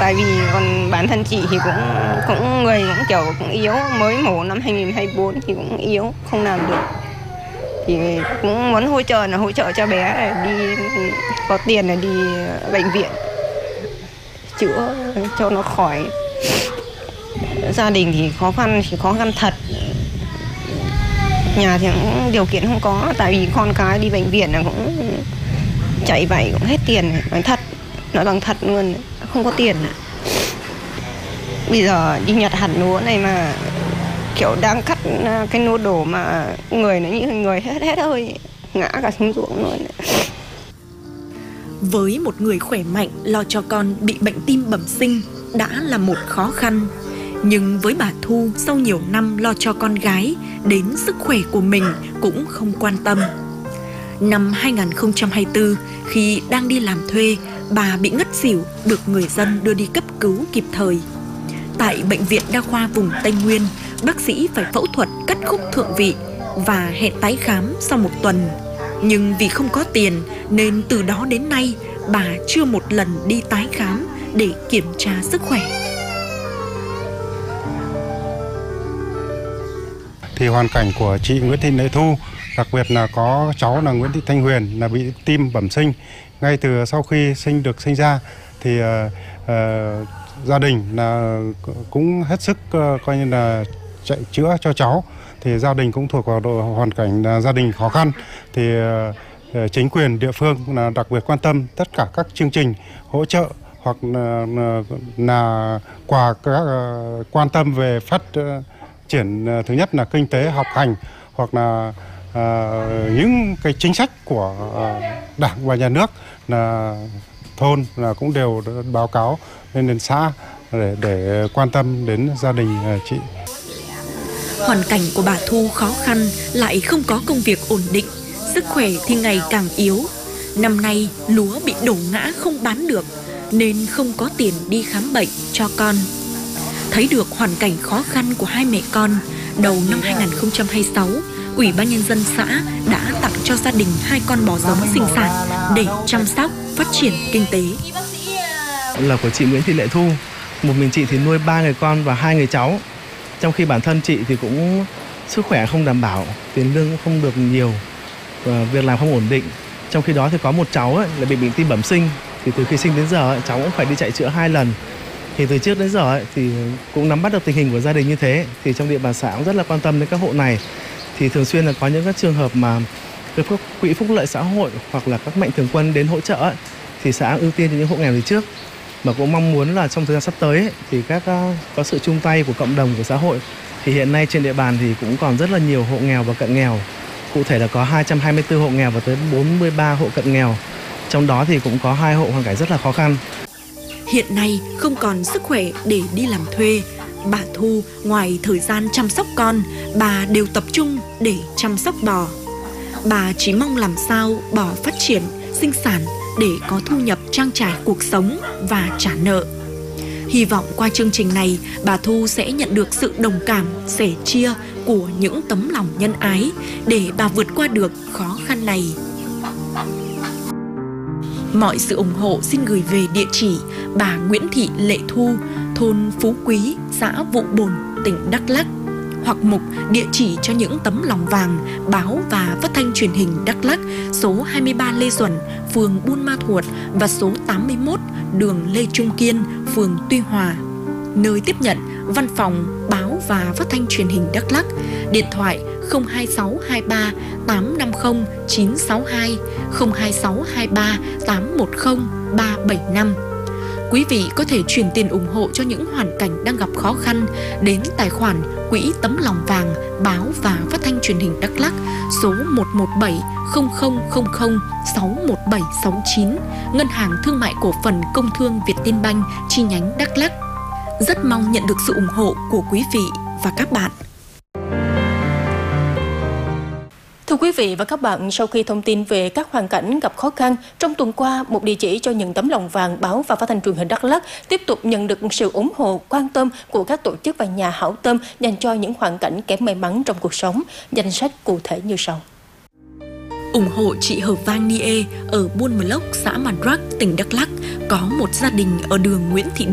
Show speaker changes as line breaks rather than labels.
Tại vì còn bản thân chị thì cũng người cũng kiểu cũng yếu, mới mổ năm 2024 thì cũng yếu, không làm được. Thì cũng muốn hỗ trợ cho bé đi có tiền để đi bệnh viện chữa cho nó khỏi. Gia đình thì khó khăn thật. Nhà thì cũng điều kiện không có, tại vì con cái đi bệnh viện là cũng chạy vậy cũng hết tiền, nói bằng thật luôn, không có tiền. Bây giờ đi nhặt hạt lúa này mà kiểu đang cắt cái lúa đổ mà người nó như người hết hơi, ngã cả xuống ruộng luôn.
Với một người khỏe mạnh lo cho con bị bệnh tim bẩm sinh đã là một khó khăn. Nhưng với bà Thu, sau nhiều năm lo cho con gái, đến sức khỏe của mình cũng không quan tâm. Năm 2024, khi đang đi làm thuê, bà bị ngất xỉu, được người dân đưa đi cấp cứu kịp thời. Tại Bệnh viện Đa khoa vùng Tây Nguyên, bác sĩ phải phẫu thuật cắt khúc thượng vị và hẹn tái khám sau 1 tuần. Nhưng vì không có tiền nên từ đó đến nay bà chưa một lần đi tái khám để kiểm tra sức khỏe.
Thì hoàn cảnh của chị Nguyễn Thị Lệ Thu, đặc biệt là có cháu là Nguyễn Thị Thanh Huyền là bị tim bẩm sinh. Ngay từ sau khi được sinh ra thì gia đình là cũng hết sức coi như là chạy chữa cho cháu. Thì gia đình cũng thuộc vào hoàn cảnh gia đình khó khăn. Thì chính quyền địa phương là đặc biệt quan tâm tất cả các chương trình hỗ trợ hoặc là quà quan tâm về phát triển, thứ nhất là kinh tế học hành, hoặc là những cái chính sách của Đảng và Nhà nước là thôn là cũng đều báo cáo lên xã để quan tâm đến gia đình chị.
Hoàn cảnh của bà Thu khó khăn, lại không có công việc ổn định, sức khỏe thì ngày càng yếu. Năm nay lúa bị đổ ngã không bán được nên không có tiền đi khám bệnh cho con. Thấy được hoàn cảnh khó khăn của hai mẹ con, đầu năm 2026, Ủy ban Nhân dân xã đã tặng cho gia đình 2 con bò giống sinh sản để chăm sóc, phát triển kinh tế.
Là của chị Nguyễn Thị Lệ Thu, một mình chị thì nuôi 3 người con và 2 người cháu. Trong khi bản thân chị thì cũng sức khỏe không đảm bảo, tiền lương cũng không được nhiều, và việc làm không ổn định. Trong khi đó thì có một cháu là bị bệnh tim bẩm sinh, thì từ khi sinh đến giờ cháu cũng phải đi chạy chữa 2 lần. Thì từ trước đến giờ thì cũng nắm bắt được tình hình của gia đình như thế, thì trong địa bàn xã cũng rất là quan tâm đến các hộ này. Thì thường xuyên là có những các trường hợp mà quỹ phúc lợi xã hội hoặc là các mạnh thường quân đến hỗ trợ thì xã ưu tiên cho những hộ nghèo từ trước. Mà cũng mong muốn là trong thời gian sắp tới thì có sự chung tay của cộng đồng, của xã hội. Thì hiện nay trên địa bàn thì cũng còn rất là nhiều hộ nghèo và cận nghèo. Cụ thể là có 224 hộ nghèo và tới 43 hộ cận nghèo. Trong đó thì cũng có 2 hộ hoàn cảnh rất là khó khăn.
Hiện nay không còn sức khỏe để đi làm thuê, bà Thu ngoài thời gian chăm sóc con, bà đều tập trung để chăm sóc bò. Bà chỉ mong làm sao bò phát triển, sinh sản để có thu nhập trang trải cuộc sống và trả nợ. Hy vọng qua chương trình này, bà Thu sẽ nhận được sự đồng cảm, sẻ chia của những tấm lòng nhân ái để bà vượt qua được khó khăn này. Mọi sự ủng hộ xin gửi về địa chỉ bà Nguyễn Thị Lệ Thu, thôn Phú Quý, xã Vụ Bồn, tỉnh Đắk Lắk, hoặc mục địa chỉ cho những tấm lòng vàng, báo và phát thanh truyền hình Đắk Lắk, số 23 Lê Duẩn, phường Buôn Ma Thuột và số 81 đường Lê Trung Kiên, phường Tuy Hòa. Nơi tiếp nhận văn phòng báo và phát thanh truyền hình Đắk Lắk, điện thoại 02623 850 962, 02623 810 375. Quý vị có thể chuyển tiền ủng hộ cho những hoàn cảnh đang gặp khó khăn đến tài khoản Quỹ Tấm Lòng Vàng, báo và phát thanh truyền hình Đắk Lắk, số 117 0000 61769, Ngân hàng Thương mại Cổ phần Công thương Vietinbank chi nhánh Đắk Lắk. Rất mong nhận được sự ủng hộ của quý vị và các bạn.
Thưa quý vị và các bạn, sau khi thông tin về các hoàn cảnh gặp khó khăn, trong tuần qua, một địa chỉ cho những tấm lòng vàng, báo và phát thanh truyền hình Đắk Lắk tiếp tục nhận được sự ủng hộ, quan tâm của các tổ chức và nhà hảo tâm dành cho những hoàn cảnh kém may mắn trong cuộc sống. Danh sách cụ thể như sau.
Ủng hộ chị Hợp Vang Nie ở Buôn Mờ Lốc, xã Mạt Rắc, tỉnh Đắk Lắk, có một gia đình ở đường Nguyễn Thị